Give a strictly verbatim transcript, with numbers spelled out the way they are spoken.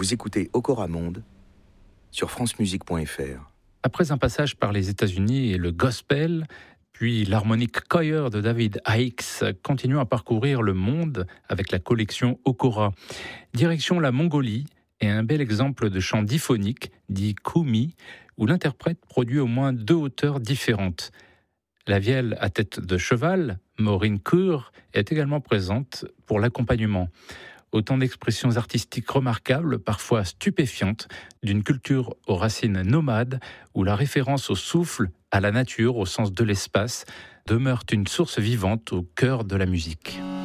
Vous écoutez Okora Monde sur france musique point f r. Après un passage par les États-Unis et le gospel, puis l'harmonic choir de David Hicks, continuons à parcourir le monde avec la collection Okora. Direction la Mongolie et un bel exemple de chant diphonique, dit Kumi, où l'interprète produit au moins deux hauteurs différentes. La vielle à tête de cheval, Maureen Kur, est également présente pour l'accompagnement. Autant d'expressions artistiques remarquables, parfois stupéfiantes, d'une culture aux racines nomades, où la référence au souffle, à la nature, au sens de l'espace, demeure une source vivante au cœur de la musique.